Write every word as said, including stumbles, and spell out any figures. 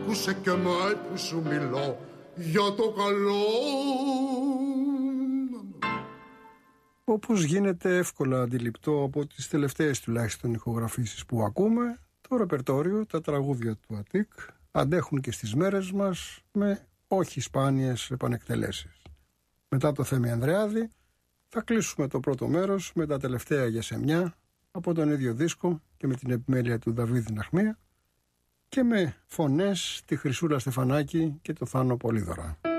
Ακούσε και με που σου μιλώ για το καλό. Όπως γίνεται εύκολα αντιληπτό από τις τελευταίες τουλάχιστον ηχογραφήσεις που ακούμε, το ρεπερτόριο, τα τραγούδια του Αττικ αντέχουν και στις μέρες μας με όχι σπάνιες επανεκτελέσεις. Μετά το Θέμη Ανδρεάδη θα κλείσουμε το πρώτο μέρος με τα τελευταία γιασεμιά από τον ίδιο δίσκο και με την επιμέλεια του Δαβίδ Ναχμία και με φωνές τη Χρυσούλα Στεφανάκη και το Θάνο Πολύδωρα.